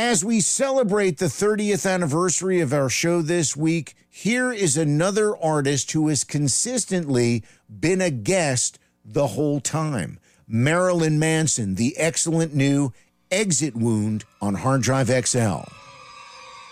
As we celebrate the 30th anniversary of our show this week, here is another artist who has consistently been a guest the whole time. Marilyn Manson, the excellent new Exit Wound on Hard Drive XL.